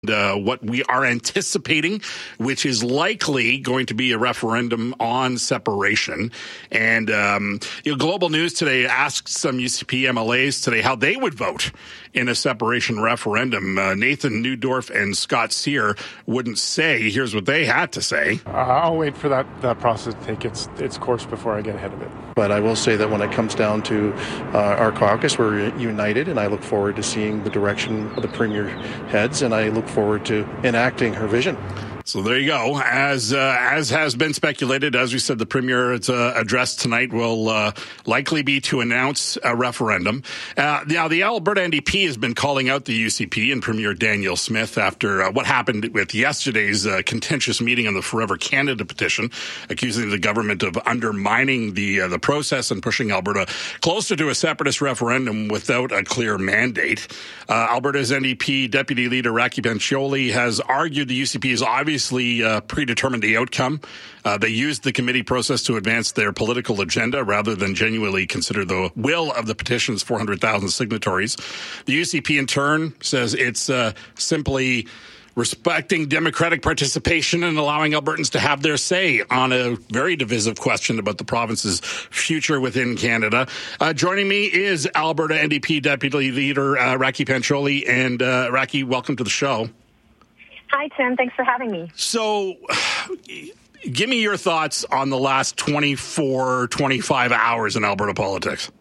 what we are anticipating, which is likely going to be a referendum on separation. And Global News today asked some UCP MLAs today how they would vote in a separation referendum. Nathan Neudorf and Scott Sear wouldn't say. Here's what they had to say. I'll wait for that process to take its course before I get ahead of it. But I will say that when it comes down to our caucus, we're united, and I look forward to seeing the direction the Premier heads, and I look forward to enacting her vision. So there you go. As has been speculated, as we said, the Premier's address tonight will likely be to announce a referendum. Now, the Alberta NDP has been calling out the UCP and Premier Danielle Smith after what happened with yesterday's contentious meeting on the Forever Canada petition, accusing the government of undermining the process and pushing Alberta closer to a separatist referendum without a clear mandate. Alberta's NDP Deputy Leader Raki Pancholi has argued the UCP is obviously predetermined the outcome. They used the committee process to advance their political agenda rather than genuinely consider the will of the petition's 400,000 signatories. The UCP, in turn, says it's simply respecting democratic participation and allowing Albertans to have their say on a very divisive question about the province's future within Canada. Joining me is Alberta NDP Deputy Leader Raki Pancholi. And Raki, welcome to the show. Hi, Tim. Thanks for having me. So, give me your thoughts on the last 24, 25 hours in Alberta politics.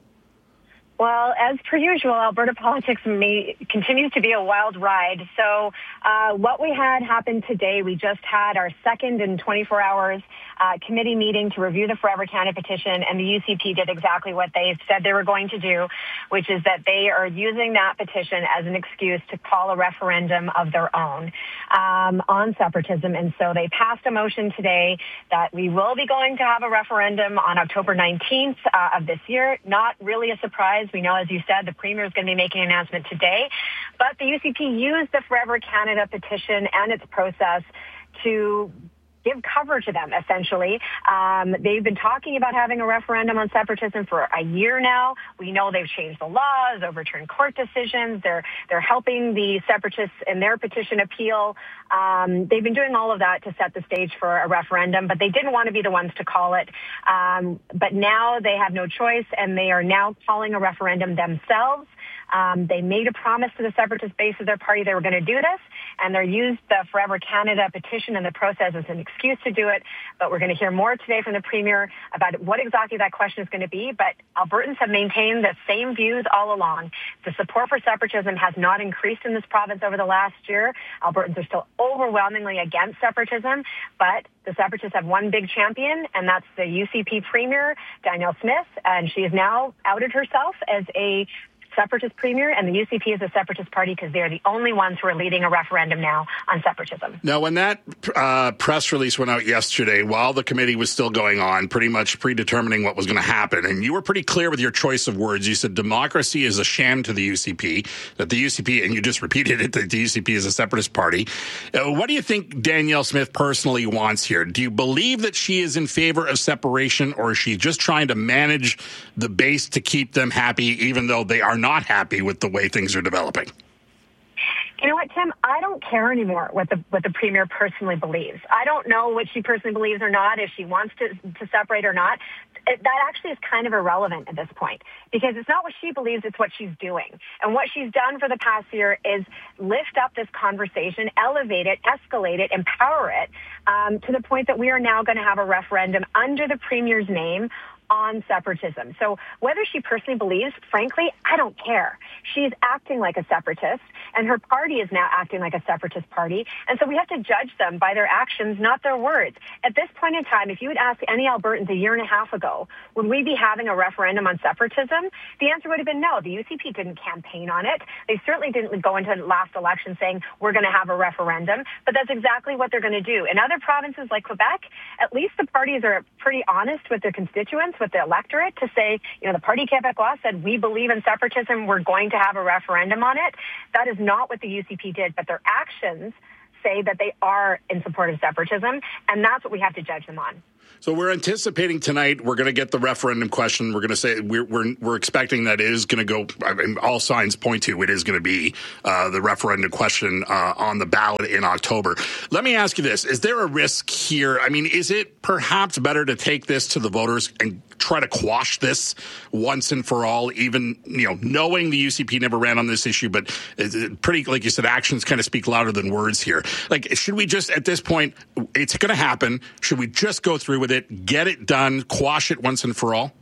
Well, as per usual, Alberta politics continues to be a wild ride. So what we had happen today, we just had our second in 24 hours committee meeting to review the Forever Canada petition, and the UCP did exactly what they said they were going to do, which is that they are using that petition as an excuse to call a referendum of their own on separatism. And so they passed a motion today that we will be going to have a referendum on October 19th of this year. Not really a surprise. We know, as you said, the Premier is going to be making an announcement today. But the UCP used the Forever Canada petition and its process to give cover to them, essentially. They've been talking about having a referendum on separatism for a year now. We know they've changed the laws, overturned court decisions. They're helping the separatists in their petition appeal. They've been doing all of that to set the stage for a referendum, but they didn't want to be the ones to call it. But now they have no choice, and they are now calling a referendum themselves. They made a promise to the separatist base of their party they were going to do this, and they used the Forever Canada petition and the process as an excuse to do it. But we're going to hear more today from the Premier about what exactly that question is going to be. But Albertans have maintained the same views all along. The support for separatism has not increased in this province over the last year. Albertans are still overwhelmingly against separatism, but the separatists have one big champion, and that's the UCP Premier, Danielle Smith, and she has now outed herself as a separatist premier, and the UCP is a separatist party because they're the only ones who are leading a referendum now on separatism. Now, when that press release went out yesterday, while the committee was still going on, pretty much predetermining what was going to happen, and you were pretty clear with your choice of words. You said democracy is a sham to the UCP, that the UCP, and you just repeated it, that the UCP is a separatist party. What do you think Danielle Smith personally wants here? Do you believe that she is in favor of separation, or is she just trying to manage the base to keep them happy, even though they are not happy with the way things are developing? You know what, Tim? I don't care anymore what the Premier personally believes. I don't know what she personally believes or not, if she wants to separate or not. That actually is kind of irrelevant at this point, because it's not what she believes, it's what she's doing. And what she's done for the past year is lift up this conversation, elevate it, escalate it, empower it, to the point that we are now going to have a referendum under the Premier's name on separatism. So whether she personally believes, frankly, I don't care. She's acting like a separatist, and her party is now acting like a separatist party. And so we have to judge them by their actions, not their words. At this point in time, if you would ask any Albertans a year and a half ago, would we be having a referendum on separatism? The answer would have been no. The UCP didn't campaign on it. They certainly didn't go into last election saying we're going to have a referendum, but that's exactly what they're going to do. In other provinces like Quebec, at least the parties are pretty honest with their constituents, with the electorate, to say, the Parti Québécois said, we believe in separatism, we're going to have a referendum on it. That is not what the UCP did, but their actions say that they are in support of separatism, and that's what we have to judge them on. So we're anticipating tonight we're going to get the referendum question. We're going to say we're expecting that it is going to go. I mean, all signs point to it is going to be the referendum question on the ballot in October. Let me ask you this: is there a risk here? I mean, is it perhaps better to take this to the voters and try to quash this once and for all? Even knowing the UCP never ran on this issue, but pretty, like you said, actions kind of speak louder than words here. Like, should we just at this point? It's going to happen. Should we just go through with it, get it done, quash it once and for all?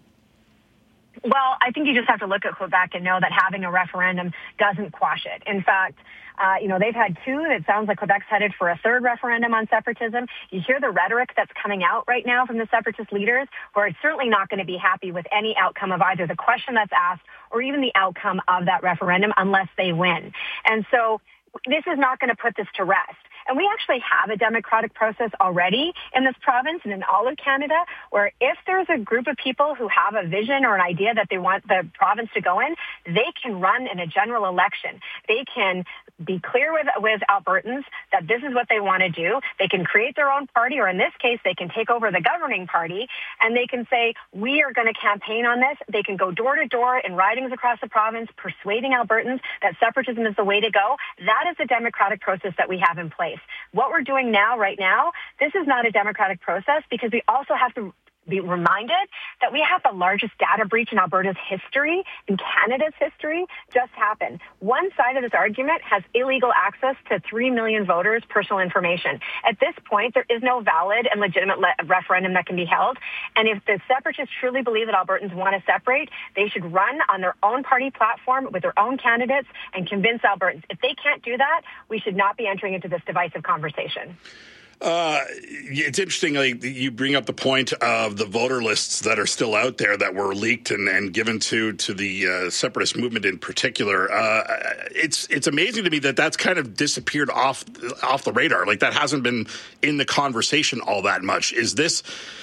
Well, I think you just have to look at Quebec and know that having a referendum doesn't quash it. In fact, they've had two. It sounds like Quebec's headed for a third referendum on separatism. You hear the rhetoric that's coming out right now from the separatist leaders, who are certainly not going to be happy with any outcome of either the question that's asked or even the outcome of that referendum unless they win. And so this is not going to put this to rest. And we actually have a democratic process already in this province and in all of Canada, where if there's a group of people who have a vision or an idea that they want the province to go in, they can run in a general election. They can be clear with Albertans that this is what they want to do. They can create their own party, or in this case, they can take over the governing party, and they can say, we are going to campaign on this. They can go door to door in ridings across the province, persuading Albertans that separatism is the way to go. That is the democratic process that we have in place. What we're doing right now, this is not a democratic process, because we also have to be reminded that we have the largest data breach in Alberta's history, in Canada's history, just happened. One side of this argument has illegal access to 3 million voters' personal information. At this point, there is no valid and legitimate referendum that can be held. And if the separatists truly believe that Albertans want to separate, they should run on their own party platform with their own candidates and convince Albertans. If they can't do that, we should not be entering into this divisive conversation. It's interesting, like, you bring up the point of the voter lists that are still out there that were leaked and given to the separatist movement in particular. It's amazing to me that that's kind of disappeared off the radar. Like, that hasn't been in the conversation all that much. Is this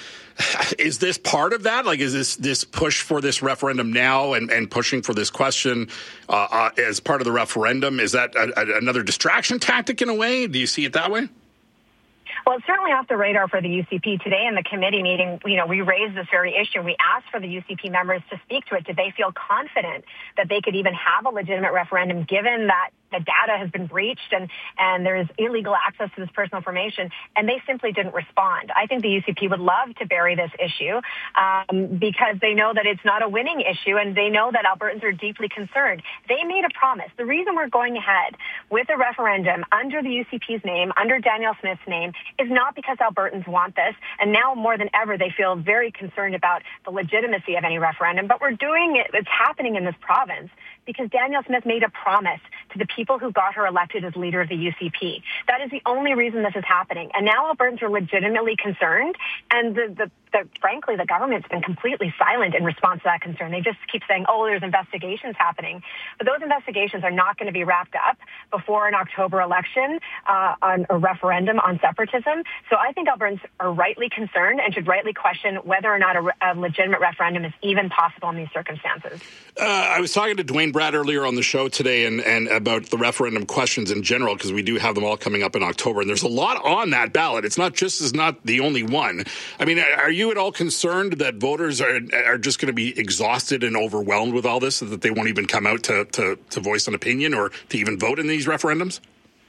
part of that? Like, is this push for this referendum now and pushing for this question as part of the referendum? Is that another distraction tactic in a way? Do you see it that way? Well, it's certainly off the radar for the UCP. Today in the committee meeting, we raised this very issue. We asked for the UCP members to speak to it. Did they feel confident that they could even have a legitimate referendum, given that the data has been breached and there's illegal access to this personal information? And they simply didn't respond. I think the UCP would love to bury this issue because they know that it's not a winning issue, and they know that Albertans are deeply concerned. They made a promise. The reason we're going ahead with a referendum under the UCP's name, under Danielle Smith's name, is not because Albertans want this, and now more than ever they feel very concerned about the legitimacy of any referendum, but we're doing it, it's happening in this province because Danielle Smith made a promise to the people who got her elected as leader of the UCP. That is the only reason this is happening. And now Albertans are legitimately concerned, and frankly, the government's been completely silent in response to that concern. They just keep saying, there's investigations happening. But those investigations are not going to be wrapped up before an October election on a referendum on separatism. So I think Albertans are rightly concerned and should rightly question whether or not a legitimate referendum is even possible in these circumstances. I was talking to Dwayne Brad earlier on the show today and about the referendum questions in general, because we do have them all coming up in October, and there's a lot on that ballot. It's not the only one. I mean, are you at all concerned that voters are just going to be exhausted and overwhelmed with all this, so that they won't even come out to voice an opinion or to even vote in these referendums?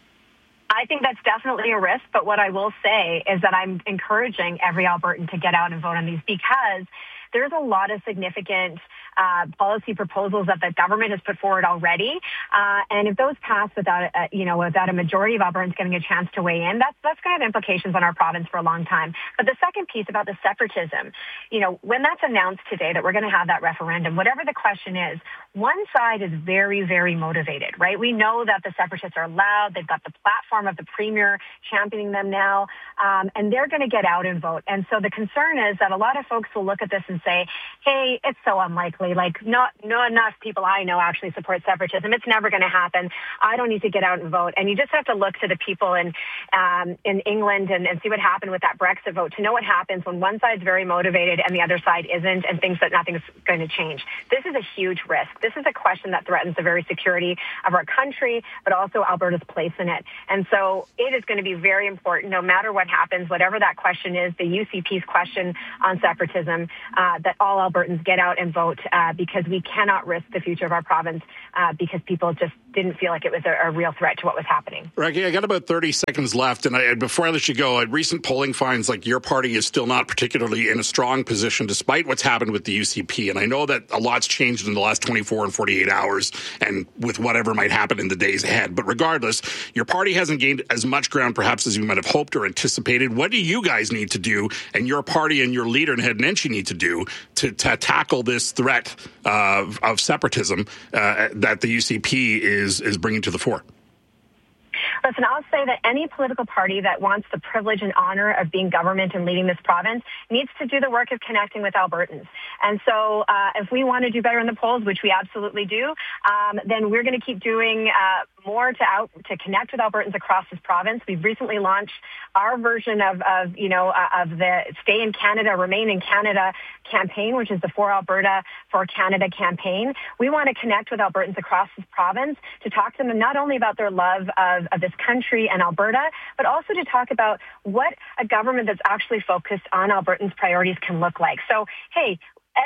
I think that's definitely a risk, but what I will say is that I'm encouraging every Albertan to get out and vote on these, because there's a lot of significant policy proposals that the government has put forward already, and if those pass without a majority of Albertans getting a chance to weigh in, that's going to have implications on our province for a long time. But the second piece about the separatism, when that's announced today that we're going to have that referendum, whatever the question is, one side is very, very motivated, right? We know that the separatists are loud. They've got the platform of the premier championing them now, and they're going to get out and vote. And so the concern is that a lot of folks will look at this and and say, hey, it's so unlikely. Like, not enough people I know actually support separatism. It's never going to happen. I don't need to get out and vote. And you just have to look to the people in England and see what happened with that Brexit vote to know what happens when one side's very motivated and the other side isn't and thinks that nothing's going to change. This is a huge risk. This is a question that threatens the very security of our country, but also Alberta's place in it. And so it is going to be very important, no matter what happens, whatever that question is, the UCP's question on separatism, that all Albertans get out and vote because we cannot risk the future of our province because people just didn't feel like it was a real threat to what was happening. Raggy, I got about 30 seconds left, and before I let you go, recent polling finds like your party is still not particularly in a strong position despite what's happened with the UCP. And I know that a lot's changed in the last 24 and 48 hours and with whatever might happen in the days ahead. But regardless, your party hasn't gained as much ground perhaps as you might have hoped or anticipated. What do you guys need to do, and your party and your leader, Ned Nenshi, need to do to tackle this threat of separatism that the UCP is bringing to the fore? Listen, I'll say that any political party that wants the privilege and honor of being government and leading this province needs to do the work of connecting with Albertans. And so if we want to do better in the polls, which we absolutely do, then we're going to keep doing more to connect with Albertans across this province. We've recently launched our version of the Stay in Canada, Remain in Canada campaign, which is the For Alberta, For Canada campaign. We want to connect with Albertans across this province to talk to them not only about their love of this country and Alberta, but also to talk about what a government that's actually focused on Albertans' priorities can look like. So, hey,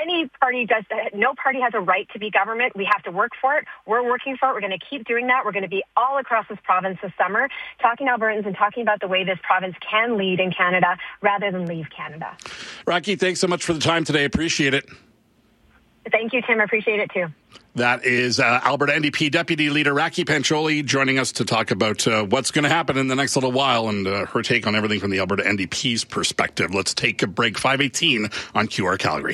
no party has a right to be government. We have to work for it. We're working for it. We're going to keep doing that. We're going to be all across this province this summer, talking to Albertans and talking about the way this province can lead in Canada rather than leave Canada. Rocky, thanks so much for the time today. Appreciate it. Thank you, Tim. I appreciate it too. That is Alberta NDP Deputy Leader Raki Pancholi joining us to talk about what's going to happen in the next little while and her take on everything from the Alberta NDP's perspective. Let's take a break. 5:18 on QR Calgary.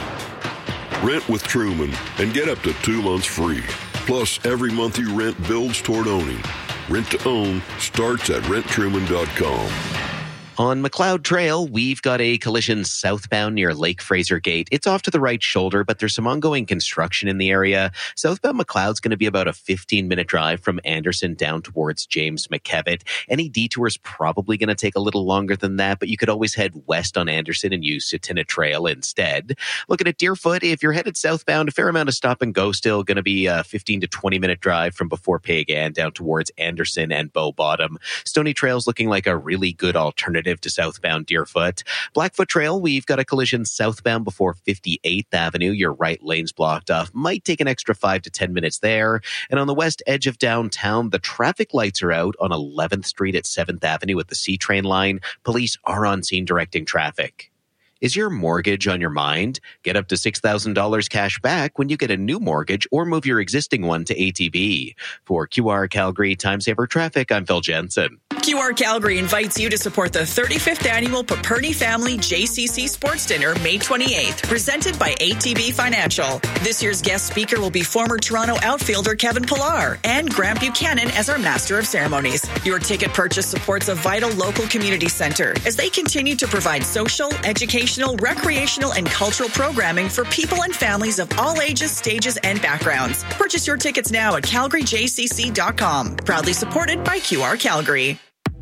Rent with Truman and get up to 2 months free. Plus, every month you rent builds toward owning. Rent to own starts at renttruman.com. On McLeod Trail, we've got a collision southbound near Lake Fraser Gate. It's off to the right shoulder, but there's some ongoing construction in the area. Southbound McLeod's going to be about a 15-minute drive from Anderson down towards James McKevitt. Any detour's probably going to take a little longer than that, but you could always head west on Anderson and use Sutina Trail instead. Looking at Deerfoot, if you're headed southbound, a fair amount of stop and go still. Going to be a 15 to 20-minute drive from before Peigan down towards Anderson and Bow Bottom. Stony Trail's looking like a really good alternative to southbound Deerfoot. Blackfoot Trail, we've got a collision southbound before 58th Avenue. Your right lane's blocked off. Might take an extra 5 to 10 minutes there. And on the west edge of downtown, the traffic lights are out on 11th Street at 7th Avenue at the C-Train line. Police are on scene directing traffic. Is your mortgage on your mind? Get up to $6,000 cash back when you get a new mortgage or move your existing one to ATB. For QR Calgary Time Saver Traffic, I'm Phil Jensen. QR Calgary invites you to support the 35th Annual Paperny Family JCC Sports Dinner, May 28th, presented by ATB Financial. This year's guest speaker will be former Toronto outfielder Kevin Pillar and Grant Buchanan as our Master of Ceremonies. Your ticket purchase supports a vital local community center as they continue to provide social, educational, recreational, and cultural programming for people and families of all ages, stages, and backgrounds. Purchase your tickets now at calgaryjcc.com. Proudly supported by QR Calgary.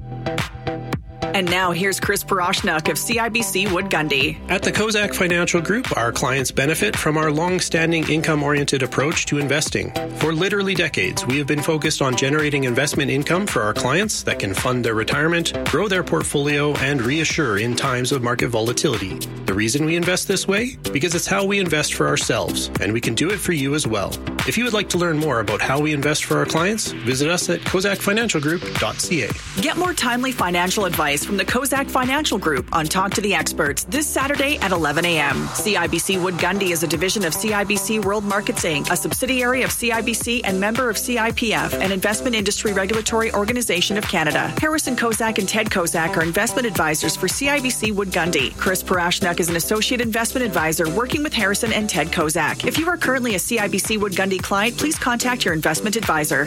And now here's Chris Paroshnik of CIBC Wood Gundy. At the Kozak Financial Group, our clients benefit from our long-standing income-oriented approach to investing. For literally decades, we have been focused on generating investment income for our clients that can fund their retirement, grow their portfolio, and reassure in times of market volatility. The reason we invest this way? Because it's how we invest for ourselves, and we can do it for you as well. If you would like to learn more about how we invest for our clients, visit us at kozakfinancialgroup.ca. Get more timely financial advice from the Kozak Financial Group on Talk to the Experts this Saturday at 11 a.m. CIBC Wood Gundy is a division of CIBC World Markets Inc., a subsidiary of CIBC and member of CIPF, an investment industry regulatory organization of Canada. Harrison Kozak and Ted Kozak are investment advisors for CIBC Wood Gundy. Chris Paroshnik is an associate investment advisor working with Harrison and Ted Kozak. If you are currently a CIBC Wood Gundy client, please contact your investment advisor.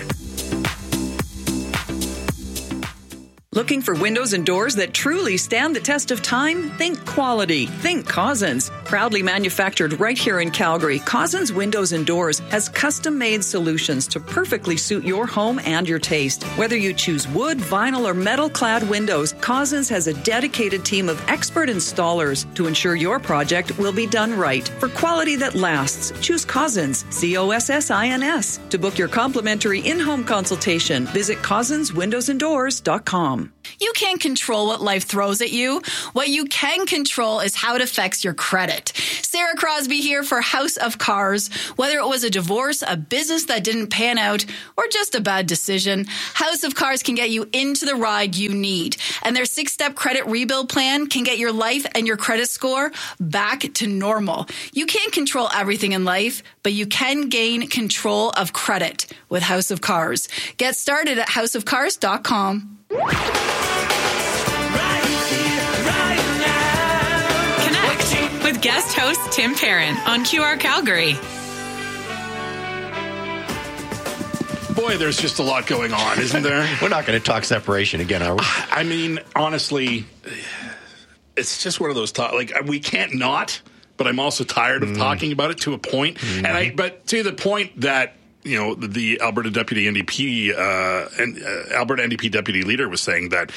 Looking for windows and doors that truly stand the test of time? Think quality. Think Cousins. Proudly manufactured right here in Calgary, Cousins Windows and Doors has custom-made solutions to perfectly suit your home and your taste. Whether you choose wood, vinyl, or metal-clad windows, Cousins has a dedicated team of expert installers to ensure your project will be done right. For quality that lasts, choose Cousins, COSSINS. To book your complimentary in-home consultation, visit CousinsWindowsandDoors.com. You can't control what life throws at you. What you can control is how it affects your credit. Sarah Crosby here for House of Cars. Whether it was a divorce, a business that didn't pan out, or just a bad decision, House of Cars can get you into the ride you need. And their 6-step credit rebuild plan can get your life and your credit score back to normal. You can't control everything in life, but you can gain control of credit with House of Cars. Get started at houseofcars.com. Connect with guest host Tim Perrin on QR Calgary. Boy, there's just a lot going on, isn't there? We're not going to talk separation again, are we? I mean, honestly, it's just one of those we can't not, but I'm also tired of talking about it to a point. But to the point that, you know, the Alberta Deputy NDP Alberta NDP Deputy Leader was saying that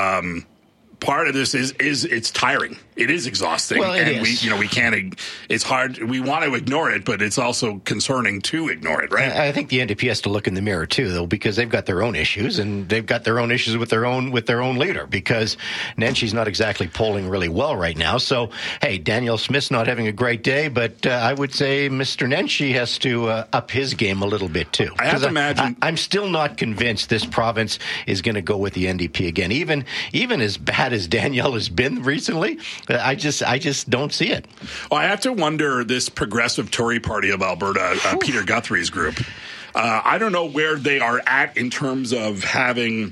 part of this is it's tiring. It is exhausting. Well, we can't. It's hard. We want to ignore it, but it's also concerning to ignore it, right? I think the NDP has to look in the mirror too, though, because they've got their own issues, and they've got their own issues with their own leader. Because Nenshie's not exactly polling really well right now. So, hey, Danielle Smith's not having a great day, but I would say Mr. Nenshie has to up his game a little bit too. I have to imagine. I'm still not convinced this province is going to go with the NDP again, even as bad as Danielle has been recently. I just don't see it. Well, I have to wonder, this Progressive Tory Party of Alberta, Peter Guthrie's group, I don't know where they are at in terms of having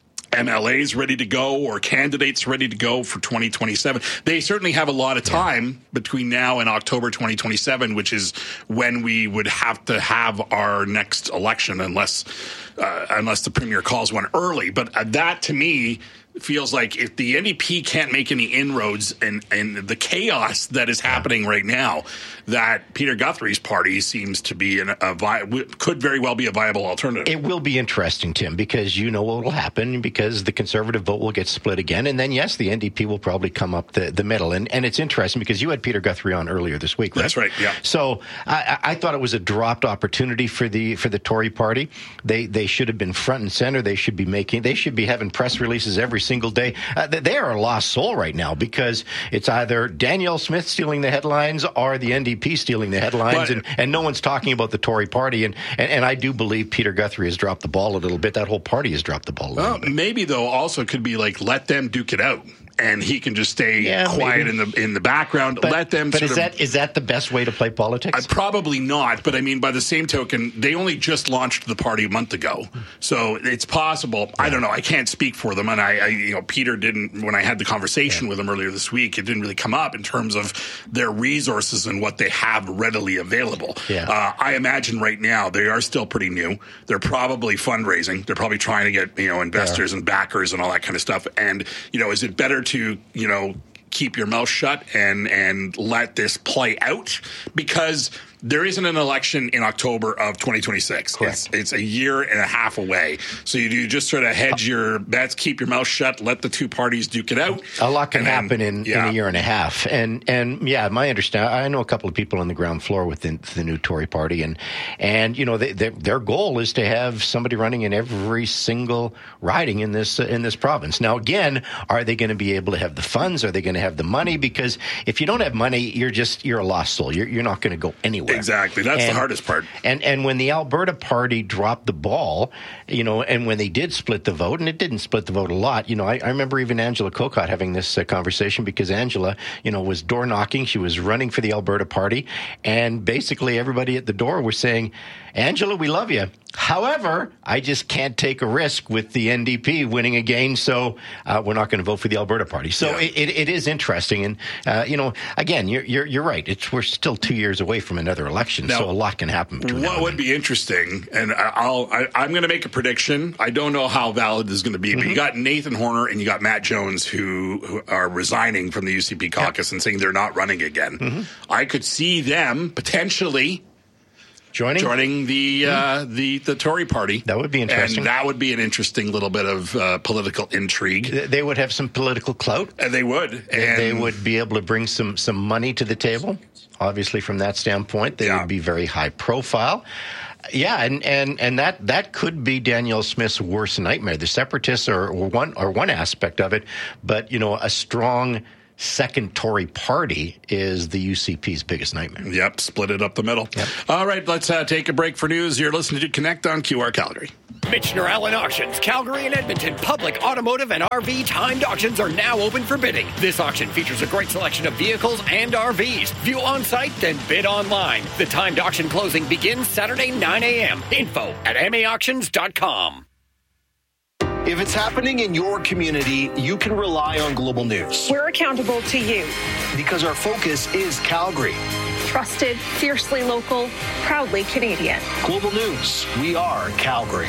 MLAs ready to go or candidates ready to go for 2027. They certainly have a lot of time between now and October 2027, which is when we would have to have our next election, unless the Premier calls one early. But that, to me, feels like if the NDP can't make any inroads and the chaos that is happening right now, that Peter Guthrie's party seems to be could very well be a viable alternative. It will be interesting, Tim, because you know what will happen, because the Conservative vote will get split again. And then, yes, the NDP will probably come up the middle. And it's interesting because you had Peter Guthrie on earlier this week, right? That's right, yeah. So I thought it was a dropped opportunity for the Tory party. They should have been front and center. They should be having press releases every single day. They are a lost soul right now, because it's either Danielle Smith stealing the headlines or the NDP stealing the headlines, and no one's talking about the Tory party. And I do believe Peter Guthrie has dropped the ball a little bit. That whole party has dropped the ball a little bit. Maybe, though, also could be like, let them duke it out. And he can just stay quiet in the background. Let them. But is that the best way to play politics? Probably not. But I mean, by the same token, they only just launched the party a month ago, so it's possible. I don't know. I can't speak for them, and Peter didn't. When I had the conversation with him earlier this week, it didn't really come up in terms of their resources and what they have readily available. I imagine right now they are still pretty new. They're probably fundraising. They're probably trying to get investors and backers and all that kind of stuff. And is it better to keep your mouth shut and let this play out, because there isn't an election in October of 2026. It's a year and a half away. So you just sort of hedge your bets, keep your mouth shut, let the two parties duke it out. A lot can happen in a year and a half. And my understanding, I know a couple of people on the ground floor within the new Tory party, and their goal is to have somebody running in every single riding in this province. Now, again, are they going to be able to have the funds? Are they going to have the money? Because if you don't have money, you're a lost soul. You're not going to go anywhere. Exactly. That's the hardest part. And when the Alberta party dropped the ball, and when they did split the vote, and it didn't split the vote a lot, I remember even Angela Kokott having this conversation, because Angela, was door knocking. She was running for the Alberta party, and basically everybody at the door was saying, Angela, we love you. However, I just can't take a risk with the NDP winning again, so we're not going to vote for the Alberta Party. So it is interesting, and again, you're right. We're still 2 years away from another election, so a lot can happen between now and then. What would be interesting, and I'm going to make a prediction. I don't know how valid this is going to be, but you got Nathan Horner and you got Matt Jones who are resigning from the UCP caucus and saying they're not running again. I could see them potentially joining the Tory party. That would be interesting. And that would be an interesting little bit of political intrigue. They would have some political clout. They would. And they would be able to bring some money to the table. Obviously, from that standpoint, they would be very high profile. Yeah, and that could be Danielle Smith's worst nightmare. The separatists are one aspect of it, but a strong second Tory party is the UCP's biggest nightmare. Yep, split it up the middle. Yep. All right, let's take a break for news. You're listening to Connect on QR Calgary. Michener Allen Auctions, Calgary and Edmonton public, automotive, and RV timed auctions are now open for bidding. This auction features a great selection of vehicles and RVs. View on site, then bid online. The timed auction closing begins Saturday, 9 a.m. Info at maauctions.com. If it's happening in your community, you can rely on Global News. We're accountable to you. Because our focus is Calgary. Trusted, fiercely local, proudly Canadian. Global News, we are Calgary.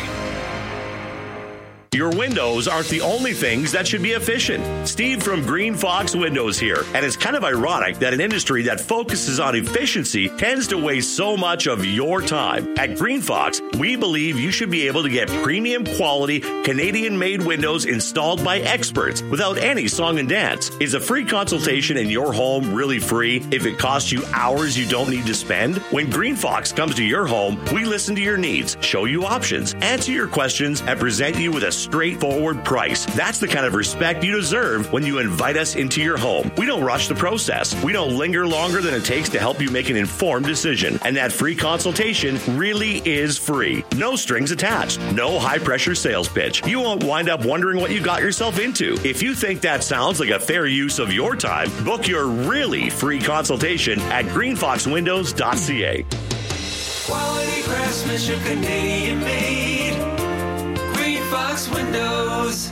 Your windows aren't the only things that should be efficient. Steve from Green Fox Windows here. And it's kind of ironic that an industry that focuses on efficiency tends to waste so much of your time. At Green Fox, we believe you should be able to get premium quality Canadian-made windows installed by experts without any song and dance. Is a free consultation in your home really free if it costs you hours you don't need to spend? When Green Fox comes to your home, we listen to your needs, show you options, answer your questions, and present you with a straightforward price. That's the kind of respect you deserve when you invite us into your home. We don't rush the process. We don't linger longer than it takes to help you make an informed decision. And that free consultation really is free. No strings attached. No high-pressure sales pitch. You won't wind up wondering what you got yourself into. If you think that sounds like a fair use of your time, book your really free consultation at greenfoxwindows.ca. Quality craftsmanship, Canadian made. Fox Windows.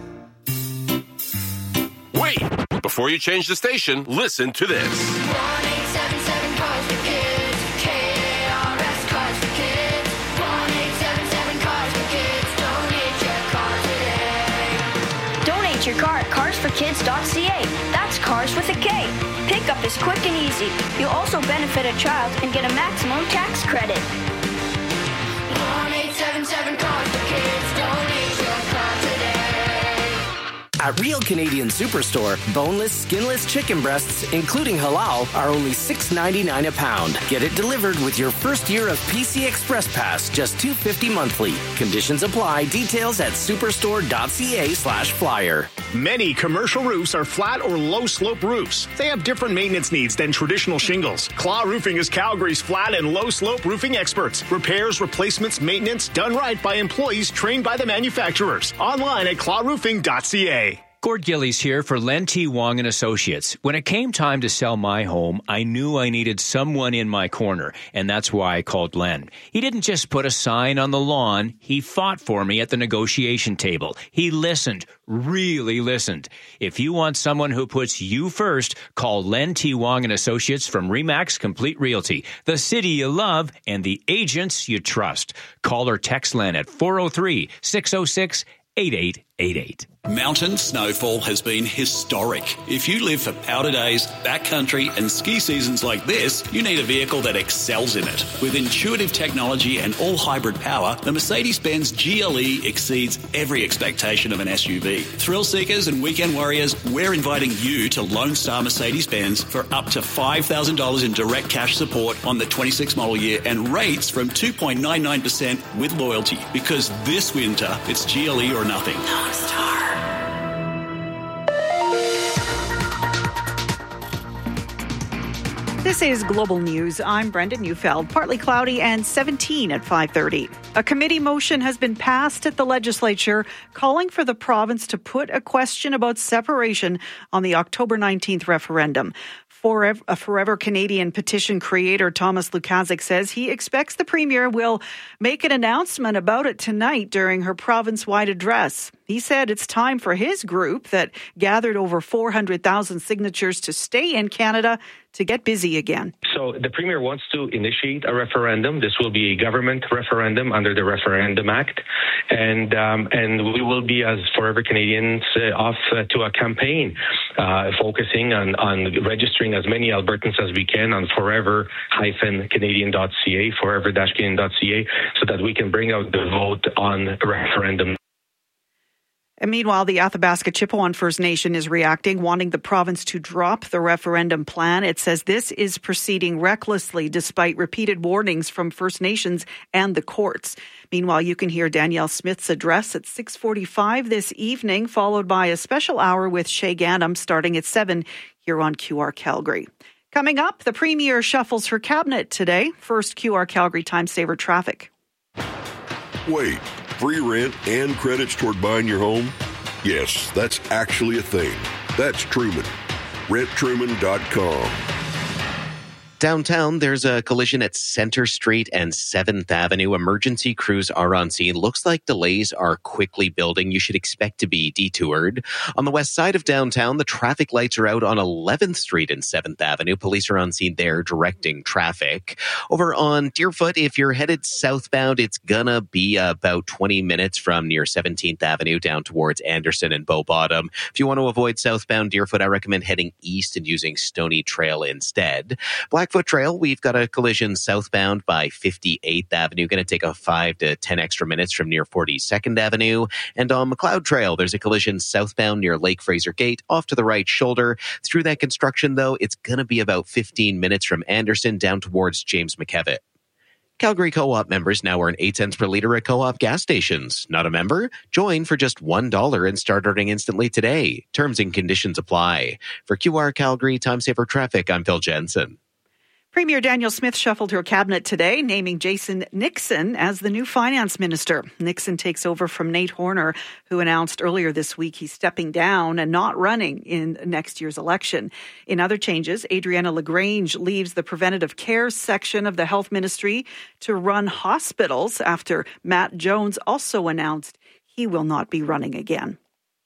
Wait! Before you change the station, listen to this. 1-877 Cars for Kids. KARS Cars for Kids. 1-877 Cars for Kids. Donate your car today. Donate your car at carsforkids.ca. That's cars with a K. Pickup is quick and easy. You'll also benefit a child and get a maximum tax credit. 1-877 Cars for Kids. Donate your car today. At Real Canadian Superstore, boneless, skinless chicken breasts, including halal, are only $6.99 a pound. Get it delivered with your first year of PC Express Pass, just $2.50 monthly. Conditions apply. Details at superstore.ca/flyer. Many commercial roofs are flat or low-slope roofs. They have different maintenance needs than traditional shingles. Claw Roofing is Calgary's flat and low-slope roofing experts. Repairs, replacements, maintenance, done right by employees trained by the manufacturers. Online at clawroofing.ca. Gord Gillies here for Len T. Wong & Associates. When it came time to sell my home, I knew I needed someone in my corner, and that's why I called Len. He didn't just put a sign on the lawn. He fought for me at the negotiation table. He listened, really listened. If you want someone who puts you first, call Len T. Wong & Associates from RE/MAX Complete Realty, the city you love and the agents you trust. Call or text Len at 403-606-8888. Mountain snowfall has been historic. If you live for powder days, backcountry and ski seasons like this, you need a vehicle that excels in it. With intuitive technology and all hybrid power, the Mercedes-Benz GLE exceeds every expectation of an SUV. Thrill seekers and weekend warriors, we're inviting you to Lone Star Mercedes-Benz for up to $5,000 in direct cash support on the 26 model year and rates from 2.99% with loyalty. Because this winter, it's GLE or nothing. Lone Star. This This is Global News. I'm Brenda Neufeld. Partly cloudy and 17 at 5:30. A committee motion has been passed at the legislature calling for the province to put a question about separation on the October 19th referendum. A Forever Canadian petition creator Thomas Lukaszuk says he expects the Premier will make an announcement about it tonight during her province-wide address. He said it's time for his group that gathered over 400,000 signatures to stay in Canada to get busy again. So the Premier wants to initiate a referendum. This will be a government referendum under the Referendum Act. And we will be, as Forever Canadians, off to a campaign focusing on registering as many Albertans as we can on forever-canadian.ca, forever-canadian.ca, so that we can bring out the vote on a referendum. And meanwhile, the Athabasca Chippewa First Nation is reacting, wanting the province to drop the referendum plan. It says this is proceeding recklessly despite repeated warnings from First Nations and the courts. Meanwhile, you can hear Danielle Smith's address at 6:45 this evening, followed by a special hour with Shay Gannam starting at 7 here on QR Calgary. Coming up, the Premier shuffles her cabinet today. First, QR Calgary Time Saver traffic. Wait. Free rent and credits toward buying your home? Yes, that's actually a thing. That's Truman. RentTruman.com. Downtown, there's a collision at Center Street and 7th Avenue. Emergency crews are on scene. Looks like delays are quickly building. You should expect to be detoured. On the west side of downtown, the traffic lights are out on 11th Street and 7th Avenue. Police are on scene there directing traffic. Over on Deerfoot, if you're headed southbound, it's gonna be about 20 minutes from near 17th Avenue down towards Anderson and Bow Bottom. If you want to avoid southbound Deerfoot, I recommend heading east and using Stony Trail instead. Blackfoot Trail, we've got a collision southbound by 58th Avenue. Going to take a 5 to 10 extra minutes from near 42nd Avenue. And on McLeod Trail, there's a collision southbound near Lake Fraser Gate off to the right shoulder. Through that construction, though, it's going to be about 15 minutes from Anderson down towards James McKevitt. Calgary Co-op members now earn 8 cents per litre at Co-op gas stations. Not a member? Join for just $1 and start earning instantly today. Terms and conditions apply. For QR Calgary Time Saver Traffic, I'm Phil Jensen. Premier Danielle Smith shuffled her cabinet today, naming Jason Nixon as the new finance minister. Nixon takes over from Nate Horner, who announced earlier this week he's stepping down and not running in next year's election. In other changes, Adriana LaGrange leaves the preventative care section of the health ministry to run hospitals after Matt Jones also announced he will not be running again.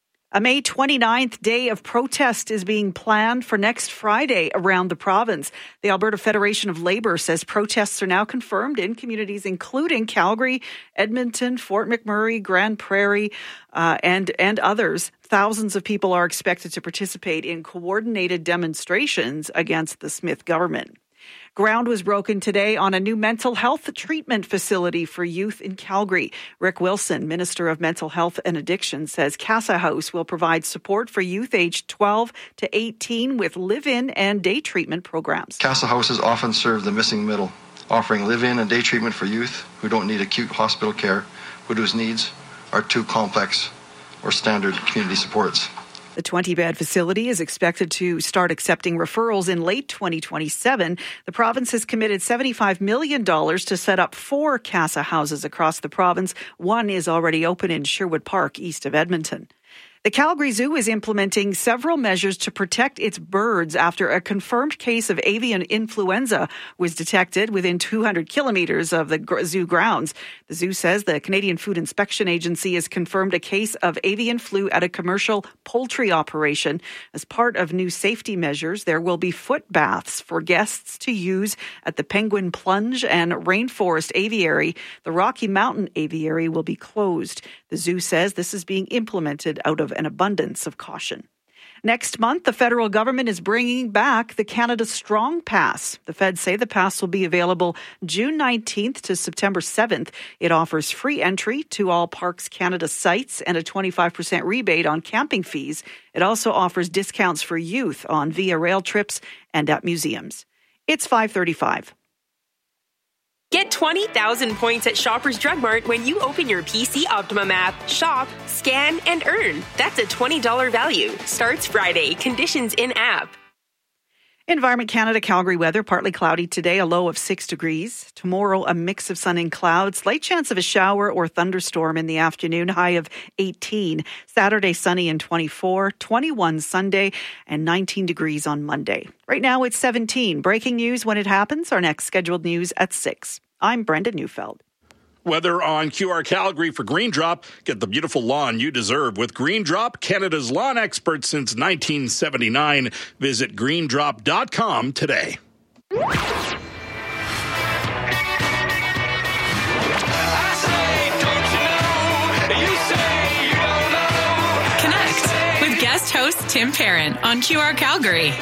A May 29th day of protest is being planned for next Friday around the province. The Alberta Federation of Labour says protests are now confirmed in communities including Calgary, Edmonton, Fort McMurray, Grand Prairie, and others. Thousands of people are expected to participate in coordinated demonstrations against the Smith government. Ground was broken today on a new mental health treatment facility for youth in Calgary. Rick Wilson, Minister of Mental Health and Addiction, says Casa House will provide support for youth aged 12 to 18 with live-in and day treatment programs. Casa Houses often serve the missing middle, offering live-in and day treatment for youth who don't need acute hospital care, but whose needs are too complex or standard community supports. The 20-bed facility is expected to start accepting referrals in late 2027. The province has committed $75 million to set up 4 Casa houses across the province. One is already open in Sherwood Park, east of Edmonton. The Calgary Zoo is implementing several measures to protect its birds after a confirmed case of avian influenza was detected within 200 kilometers of the zoo grounds. The zoo says the Canadian Food Inspection Agency has confirmed a case of avian flu at a commercial poultry operation. As part of new safety measures, there will be foot baths for guests to use at the Penguin Plunge and Rainforest Aviary. The Rocky Mountain Aviary will be closed. The zoo says this is being implemented out of an abundance of caution. Next month, the federal government is bringing back the Canada Strong Pass. The feds say the pass will be available June 19th to September 7th. It offers free entry to all Parks Canada sites and a 25% rebate on camping fees. It also offers discounts for youth on Via Rail trips and at museums. It's 5:35. Get 20,000 points at Shoppers Drug Mart when you open your PC Optimum app. Shop, scan, and earn. That's a $20 value. Starts Friday. Conditions in app. Environment Canada Calgary weather, partly cloudy today, a low of 6 degrees. Tomorrow, a mix of sun and clouds, slight chance of a shower or thunderstorm in the afternoon, high of 18. Saturday, sunny and 24, 21 Sunday, and 19 degrees on Monday. Right now, it's 17. Breaking news when it happens. Our next scheduled news at 6. I'm Brenda Neufeld. Weather on QR Calgary for Green Drop. Get the beautiful lawn you deserve with Green Drop, Canada's lawn expert since 1979. Visit greendrop.com today. Connect with guest host Tim Parent on QR Calgary.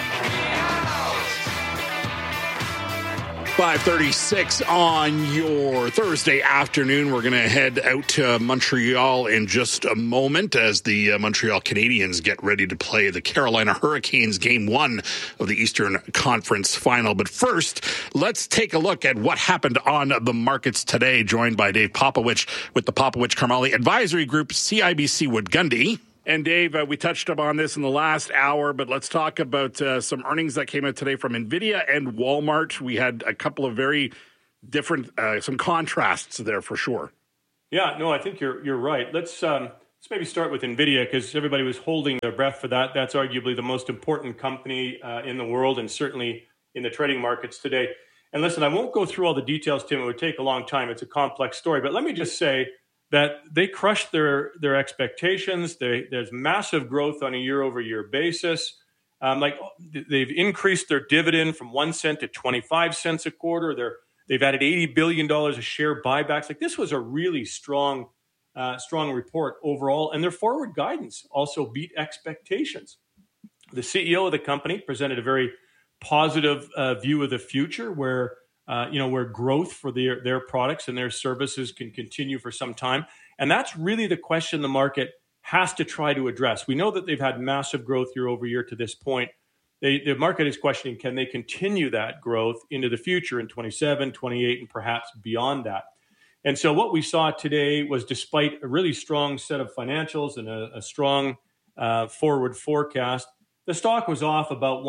5:36 on your Thursday afternoon. We're going to head out to Montreal in just a moment as the Montreal Canadiens get ready to play the Carolina Hurricanes Game 1 of the Eastern Conference Final. But first, let's take a look at what happened on the markets today, joined by Dave Popowich with the Popowich-Karmali Advisory Group, CIBC Wood Gundy. And Dave, we touched up on this in the last hour, but let's talk about some earnings that came out today from NVIDIA and Walmart. We had a couple of very different, some contrasts there for sure. Yeah, no, I think you're right. Let's maybe start with NVIDIA because everybody was holding their breath for that. That's arguably the most important company in the world and certainly in the trading markets today. And listen, I won't go through all the details, Tim. It would take a long time. It's a complex story. But let me just say that they crushed their expectations. There's massive growth on a year-over-year basis. They've increased their dividend from 1 cent to 25 cents a quarter. They've added $80 billion of share buybacks. Like, this was a really strong report overall. And their forward guidance also beat expectations. The CEO of the company presented a very positive view of the future where growth for their products and their services can continue for some time. And that's really the question the market has to try to address. We know that they've had massive growth year over year to this point. The market is questioning, can they continue that growth into the future in 27, 28, and perhaps beyond that? And so what we saw today was, despite a really strong set of financials and a strong forward forecast, the stock was off about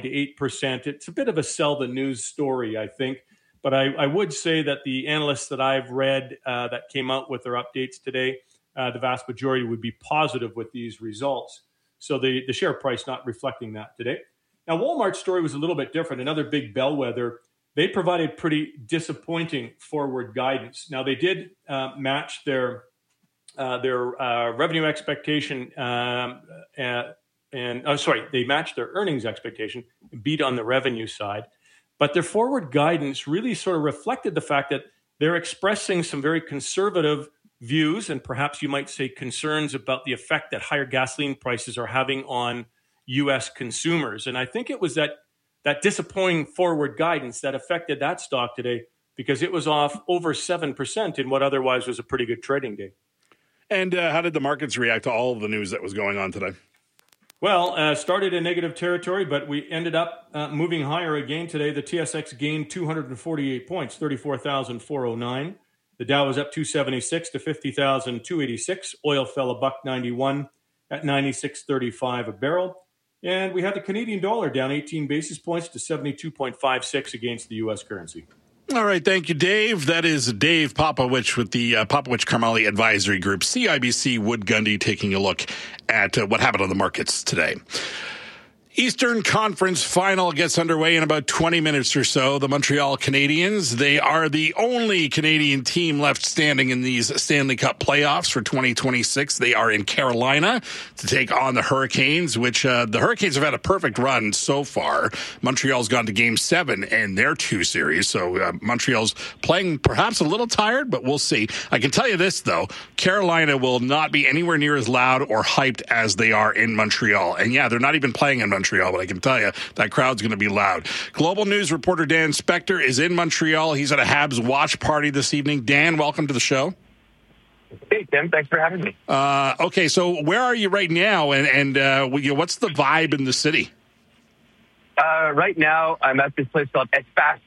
1.8%. It's a bit of a sell the news story, I think. But I would say that the analysts that I've read that came out with their updates today, the vast majority would be positive with these results. So the share price not reflecting that today. Now, Walmart's story was a little bit different. Another big bellwether. They provided pretty disappointing forward guidance. Now, they did match their revenue expectation they matched their earnings expectation, beat on the revenue side. But their forward guidance really sort of reflected the fact that they're expressing some very conservative views and perhaps you might say concerns about the effect that higher gasoline prices are having on U.S. consumers. And I think it was that disappointing forward guidance that affected that stock today because it was off over 7% in what otherwise was a pretty good trading day. And how did the markets react to all of the news that was going on today? Well, started in negative territory, but we ended up moving higher again today. The TSX gained 248 points, 34,409. The Dow was up 276 to 50,286. Oil fell $1.91 at 96.35 a barrel. And we had the Canadian dollar down 18 basis points to 72.56 against the U.S. currency. All right. Thank you, Dave. That is Dave Popowich with the Popowich-Karmali Advisory Group, CIBC Wood Gundy, taking a look at what happened on the markets today. Eastern Conference Final gets underway in about 20 minutes or so. The Montreal Canadiens, they are the only Canadian team left standing in these Stanley Cup playoffs for 2026. They are in Carolina to take on the Hurricanes, which the Hurricanes have had a perfect run so far. Montreal's gone to Game 7 in their two series, so Montreal's playing perhaps a little tired, but we'll see. I can tell you this, though. Carolina will not be anywhere near as loud or hyped as they are in Montreal. And yeah, they're not even playing in Montreal, but I can tell you that crowd's going to be loud. Global News reporter Dan Spector is in Montreal. He's at a Habs watch party this evening. Dan, welcome to the show. Hey, Tim. Thanks for having me. Okay, so where are you right now, and what's the vibe in the city? Right now, I'm at this place called Espace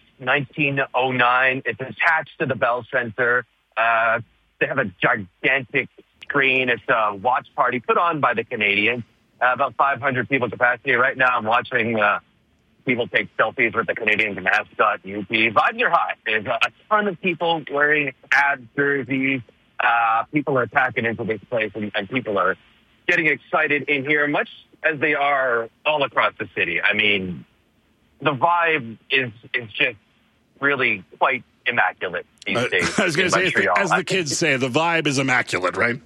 1909. It's attached to the Bell Center. They have a gigantic screen. It's a watch party put on by the Canadians. About 500 people capacity. Right now I'm watching People take selfies with the Canadian mascot, UP. Vibes are high. There's a ton of people wearing Habs jerseys. People are packing into this place, and people are getting excited in here, much as they are all across the city. I mean, the vibe is just really quite immaculate these days. I was going to say, as the kids say, the vibe is immaculate, right?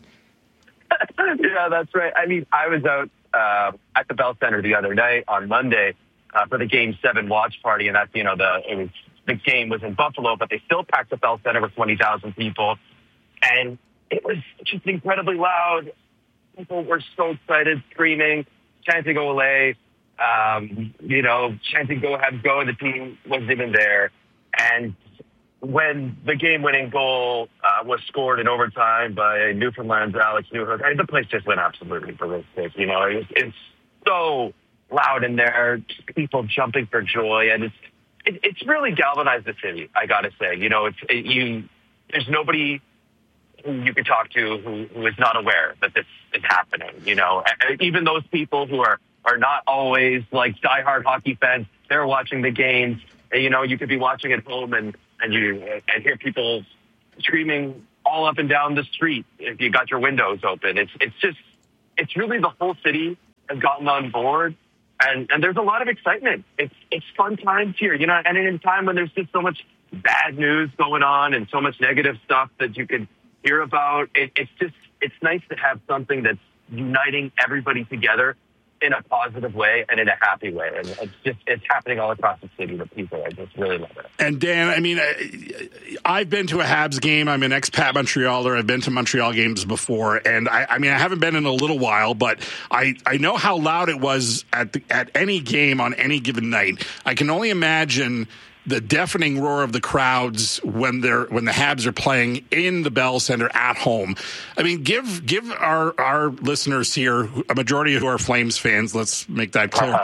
Yeah, that's right. I mean, I was out at the Bell Center the other night on Monday for the Game 7 watch party, and that's, the game was in Buffalo, but they still packed the Bell Center with 20,000 people, and it was just incredibly loud. People were so excited, screaming, chanting Olay, chanting Go Habs Go, and the team wasn't even there. And when the game-winning goal was scored in overtime by Newfoundland's Alex Newhook, the place just went absolutely ballistic. It's so loud in there, people jumping for joy, and it's really galvanized the city, I got to say. There's nobody who you could talk to who is not aware that this is happening, And even those people who are not always like diehard hockey fans, they're watching the games. You could be watching at home and hear people screaming all up and down the street if you got your windows open. It's really the whole city has gotten on board, and there's a lot of excitement. It's fun times here, and in a time when there's just so much bad news going on and so much negative stuff that you could hear about, it's nice to have something that's uniting everybody together in a positive way and in a happy way. And it's happening all across the city with people. I just really love it. And Dan, I mean, I've been to a Habs game. I'm an expat Montrealer. I've been to Montreal games before. And I haven't been in a little while, but I know how loud it was at any game on any given night. I can only imagine the deafening roar of the crowds when the Habs are playing in the Bell Center at home. I mean, give our listeners here, a majority who are Flames fans, let's make that clear.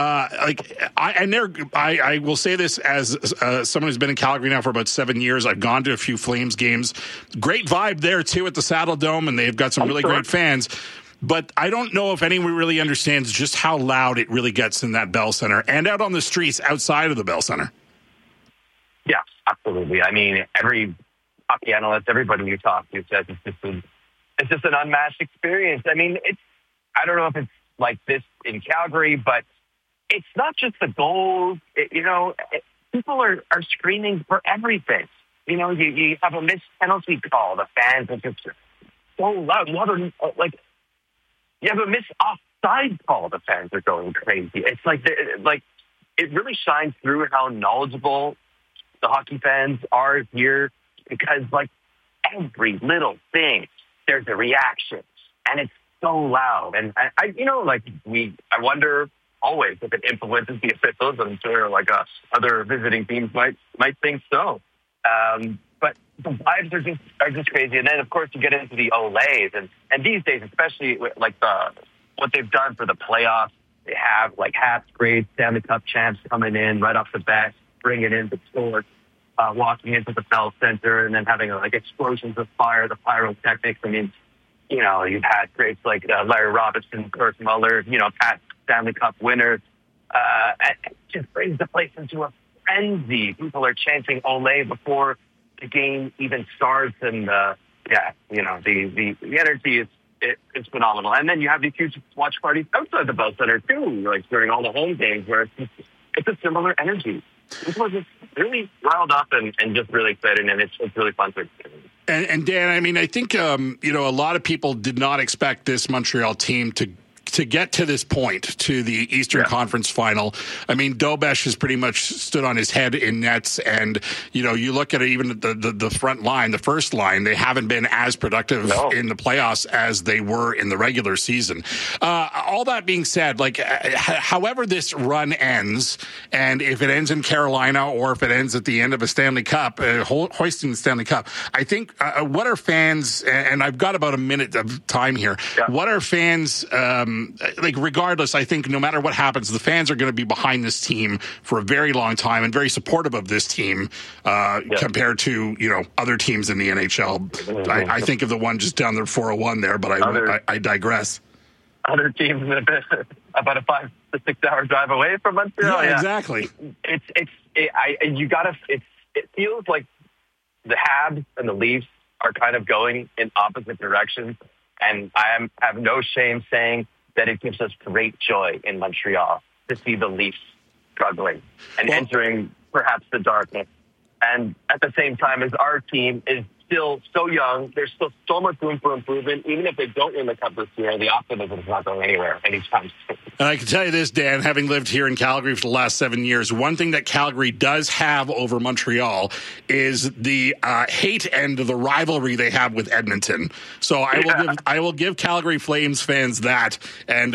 I will say this as someone who's been in Calgary now for about 7 years. I've gone to a few Flames games. Great vibe there too at the Saddle Dome, and they've got some really great fans. But I don't know if anyone really understands just how loud it really gets in that Bell Center and out on the streets outside of the Bell Center. Yeah, absolutely. I mean, every hockey analyst, everybody you talk to says it's just an unmatched experience. I mean, I don't know if it's like this in Calgary, but it's not just the goals. People are screaming for everything. You have a missed penalty call. The fans are just so loud. You have a missed offside call. The fans are going crazy. It's like it really shines through how knowledgeable the hockey fans are here, because every little thing, there's a reaction, and it's so loud. And I wonder always if it influences the officials. I'm sure other visiting teams might think so. But the vibes are just crazy. And then of course you get into the Olays, and these days, especially with what they've done for the playoffs, they have Habs grade Stanley Cup champs coming in right off the bat, bringing in the sport, walking into the Bell Center, and then having explosions of fire, the pyrotechnics. I mean, you've had greats like Larry Robinson, Kurt Muller, past Stanley Cup winners. It just brings the place into a frenzy. People are chanting Olay before the game even starts, and the energy is phenomenal. And then you have these huge watch parties outside the Bell Center too, during all the home games, where it's a similar energy. People are just really riled up and just really excited, and it's really fun to experience. And Dan, I mean, I think a lot of people did not expect this Montreal team to get to this point, to the Eastern Conference final. I mean, Dobesh has pretty much stood on his head in nets, and you look at it, even the front line, the first line, they haven't been as productive in the playoffs as they were in the regular season. All that being said, however this run ends, and if it ends in Carolina or if it ends at the end of a Stanley Cup, hoisting the Stanley Cup, I think what are fans, and I've got about a minute of time here, what are fans regardless, I think no matter what happens, the fans are going to be behind this team for a very long time and very supportive of this team compared to, other teams in the NHL. I think of the one just down there, 401 there, but I digress. other teams about a 5 to 6 hour drive away from Montreal. Yeah, exactly. It feels like the Habs and the Leafs are kind of going in opposite directions, and I have no shame saying that it gives us great joy in Montreal to see the Leafs struggling and entering perhaps the darkness. And at the same time, as our team is still so young, there's still so much room for improvement. Even if they don't win the Cup this year, the optimism is not going anywhere anytime soon. And I can tell you this, Dan, having lived here in Calgary for the last 7 years, one thing that Calgary does have over Montreal is the hate and the rivalry they have with Edmonton. So I will give Calgary Flames fans that, and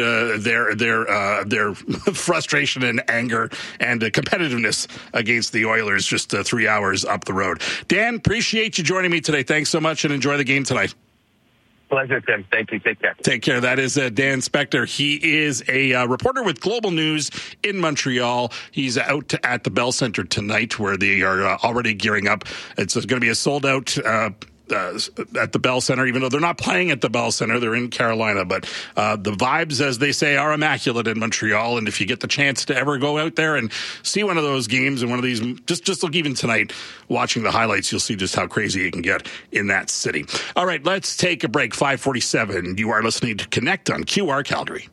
their frustration and anger and competitiveness against the Oilers just 3 hours up the road. Dan, appreciate you joining me today. Thanks so much, and enjoy the game tonight. Pleasure, Tim. Thank you. Take care. Take care. That is Dan Spector. He is a reporter with Global News in Montreal. He's out at the Bell Centre tonight, where they are already gearing up. It's going to be a sold-out at the Bell Centre, even though they're not playing at the Bell Centre. They're in Carolina. But the vibes, as they say, are immaculate in Montreal. And if you get the chance to ever go out there and see one of those games and one of these, just look even tonight, watching the highlights, you'll see just how crazy it can get in that city. All right, let's take a break. 5:47. You are listening to Connect on QR Calgary.